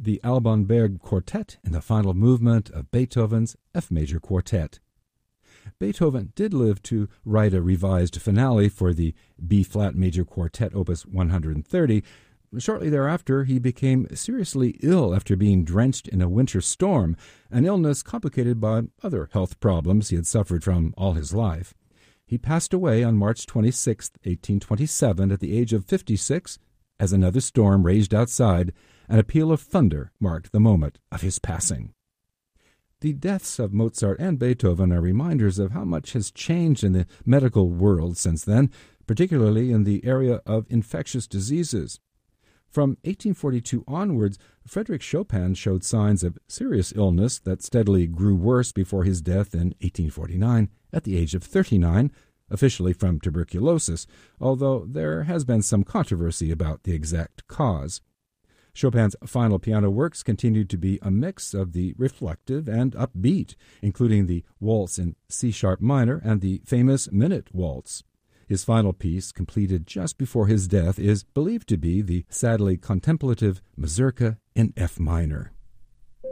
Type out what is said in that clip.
the Alban Berg Quartet in the final movement of Beethoven's F major quartet. Beethoven did live to write a revised finale for the B-flat major quartet opus 130. Shortly thereafter, he became seriously ill after being drenched in a winter storm, an illness complicated by other health problems he had suffered from all his life. He passed away on March 26, 1827, at the age of 56, as another storm raged outside, and a peal of thunder marked the moment of his passing. The deaths of Mozart and Beethoven are reminders of how much has changed in the medical world since then, particularly in the area of infectious diseases. From 1842 onwards, Frédéric Chopin showed signs of serious illness that steadily grew worse before his death in 1849 at the age of 39, officially from tuberculosis, although there has been some controversy about the exact cause. Chopin's final piano works continued to be a mix of the reflective and upbeat, including the Waltz in C-sharp minor and the famous Minute Waltz. His final piece, completed just before his death, is believed to be the sadly contemplative Mazurka in F minor.